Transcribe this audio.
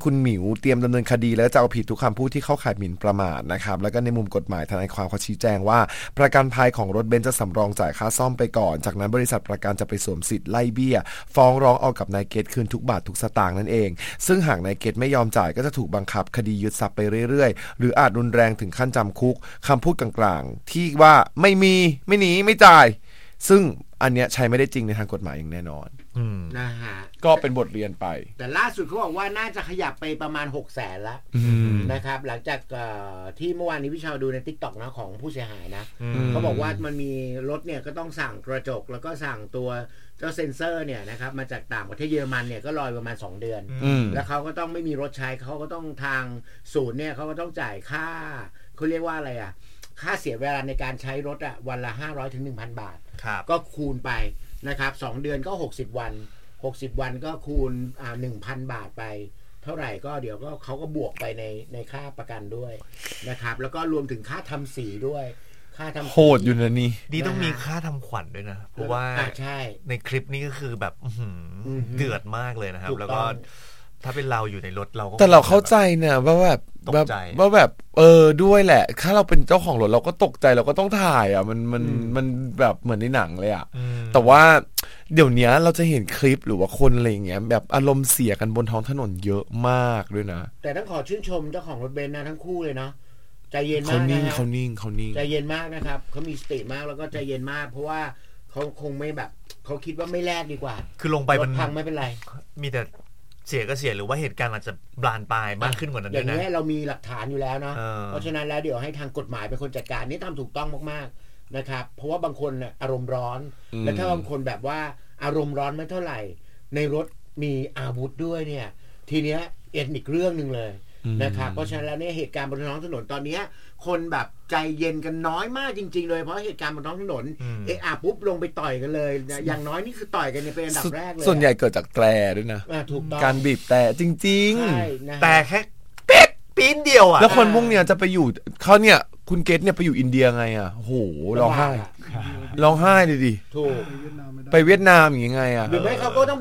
คุณหมิวเตรียมดำเนินคดีและจะเอาผิดทุกคำพูดที่เข้าข่ายหมิ่นประมาทนะครับแล้วก็ในมุมกฎหมายทนายความเขาชี้แจงว่าประกันภัยของรถเบนซ์จะสำรองจ่ายค่าซ่อมไปก่อนจากนั้นบริษัทประกันจะไปสวมสิทธิ์ไล่เบี้ยฟ้องร้องเอากับนายเกตคืนทุกบาททุกสตางค์นั่นเองซึ่งหากนายเกตไม่ยอมจ่ายก็จะถูกบังคับคดียึดทรัพย์ไปเรื่อยๆหรืออาจรุนแรงถึงขั้นจำคุกคำพูดกลางๆที่ว่าไม่มีไม่หนีไม่จ่ายซึ่งอันเนี้ยใช้ไม่ได้จริงในทางกฎหมายอย่างแน่นอนนะฮะก็เป็นบทเรียนไปแต่ล่าสุดเขาบอกว่าน่าจะขยับไปประมาณ 600,000 แล้วนะครับหลังจากที่เมื่อวานนี้พี่ชาวดูใน TikTok นะของผู้เสียหายนะเขาบอกว่ามันมีรถเนี่ยก็ต้องสั่งกระจกแล้วก็สั่งตัวเจ้าเซ็นเซอร์เนี่ยนะครับมาจากต่างประเทศเยอรมันเนี่ยก็รอประมาณ2 เดือนแล้วเขาก็ต้องไม่มีรถใช้เขาก็ต้องทางศูนย์เนี่ยเขาก็ต้องจ่ายค่าเขาเรียกว่าอะไรอ่ะค่าเสียเวลาในการใช้รถอ่ะวันละ500 ถึง 1,000 บาทก็คูณไปนะครับ2 เดือนก็60 วัน60 วันก็คูณ1,000 บาทไปเท่าไหร่ก็เดี๋ยวก็เขาก็บวกไปในค่าประกันด้วยนะครับแล้วก็รวมถึงค่าทำสีด้วยค่าทำโหดอยู่นะนี่ต้องมีค่าทำขวัญด้วยนะเพราะว่าในคลิปนี้ก็คือแบบเดือดมากเลยนะครับแล้วก็ถ้าเป็นเราอยู่ในรถเราก็แต่เราเข้าใจเนี่ยว่าแบบด้วยแหละถ้าเราเป็นเจ้าของรถเราก็ตกใจเราก็ต้องถ่ายอ่ะมันแบบเหมือนในหนังเลยอ่ะแต่ว่าเดี๋ยวนี้เราจะเห็นคลิปหรือว่าคนอะไรอย่างเงี้ยแบบอารมณ์เสียกันบนท้องถนนเยอะมากด้วยนะแต่ต้องขอชื่นชมเจ้าของรถเบนซ์นะทั้งคู่เลยเนาะใจเย็นมากนะเขานิ่งใจเย็นมากนะครับเขามีสติมากแล้วก็ใจเย็นมากเพราะว่าเขาคงไม่แบบเขาคิดว่าไม่แลกดีกว่าคือลงไปมันพังไม่เป็นไรมีแต่เสียก็เสียหรือว่าเหตุการณ์อาจจะบานปลายมากขึ้นกว่านั้นด้วยนะอย่างนี้เรามีหลักฐานอยู่แล้วเนาะเพราะฉะนั้นแล้วเดี๋ยวให้ทางกฎหมายเป็นคนจัดการนี่ทำถูกต้องมากๆนะครับเพราะว่าบางคนอารมณ์ร้อนและถ้าบางคนแบบว่าอารมณ์ร้อนไม่เท่าไหร่ในรถมีอาวุธด้วยเนี่ยทีเนี้ยอีกเรื่องนึงเลยนะครับเพราะฉะนั้นแล้วเนี่ยเหตุการณ์บนท้องถนนตอนนี้คนแบบใจเย็นกันน้อยมากจริงๆเลยเพราะเหตุการณ์บนท้องถนนปุ๊บลงไปต่อยกันเลยอย่างน้อยนี่คือต่อยกันเนี่ยเป็นอันดับแรกเลยส่วนใหญ่เกิดจากแตรด้วยนะถูกต้องการบีบแต่จริงๆแต่แค่เป็ดปีนเดียวอ่ะแล้วคนพวกเนี้ยจะไปอยู่เขาเนี่ยคุณเกตเนี่ยไปอยู่อินเดียไงอ่ะโหร้องไห้ดิถูกไปเวียดนามอย่างไงอ่ะหรือไม่เขาก็ต้อง